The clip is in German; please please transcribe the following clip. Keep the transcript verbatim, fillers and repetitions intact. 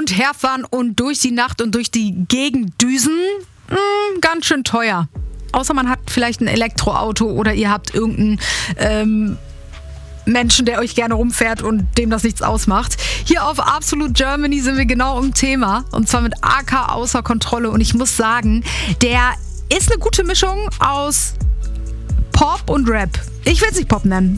und her fahren und durch die Nacht und durch die Gegend düsen, mh, ganz schön teuer. Außer man hat vielleicht ein Elektroauto oder ihr habt irgendeinen ähm, Menschen, der euch gerne rumfährt und dem das nichts ausmacht. Hier auf Absolute Germany sind wir genau im Thema. Und zwar mit A K außer Kontrolle. Und ich muss sagen, der ist eine gute Mischung aus Pop und Rap. Ich will es nicht Pop nennen.